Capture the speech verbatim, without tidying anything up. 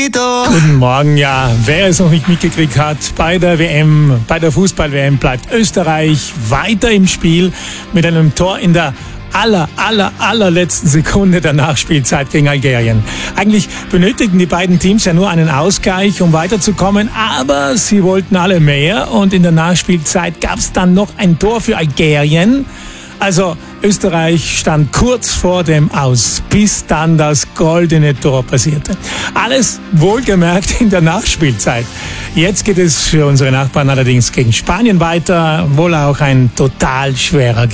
Guten Morgen, ja, wer es noch nicht mitgekriegt hat, bei der W M, bei der Fußball-W M bleibt Österreich weiter im Spiel mit einem Tor in der aller, aller, allerletzten Sekunde der Nachspielzeit gegen Algerien. Eigentlich benötigten die beiden Teams ja nur einen Ausgleich, um weiterzukommen, aber sie wollten alle mehr und in der Nachspielzeit gab es dann noch ein Tor für Algerien. Also Österreich stand kurz vor dem Aus, bis dann das goldene Tor passierte. Alles wohlgemerkt in der Nachspielzeit. Jetzt geht es für unsere Nachbarn allerdings gegen Spanien weiter, wohl auch ein total schwerer Gegner.